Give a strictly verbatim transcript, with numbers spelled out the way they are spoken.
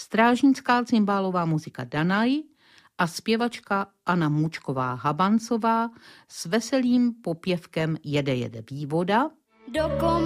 strážnická cymbálová muzika Danaj a zpěvačka Anna Můčková-Habancová s veselým popěvkem Jede jede vývoda.